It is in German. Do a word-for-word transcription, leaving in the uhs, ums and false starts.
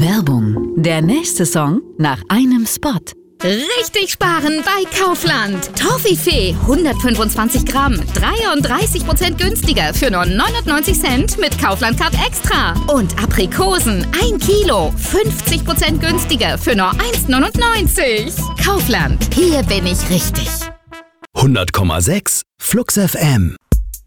Werbung. Der nächste Song nach einem Spot. Richtig sparen bei Kaufland. Toffifee hundertfünfundzwanzig Gramm, dreiunddreißig Prozent günstiger für nur neunundneunzig Cent mit Kaufland Card Extra. Und Aprikosen ein Kilo, fünfzig Prozent günstiger für nur eins neunundneunzig. Kaufland, hier bin ich richtig. hundert Komma sechs Flux F M